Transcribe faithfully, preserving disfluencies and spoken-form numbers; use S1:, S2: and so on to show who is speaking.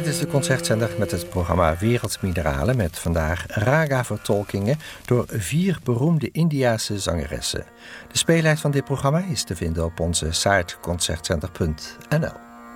S1: dit is de Concertzender met het programma Wereldmineralen met vandaag raga-vertolkingen door vier beroemde Indiase zangeressen. De speellijst van dit programma is te vinden op onze site concertzender punt n l.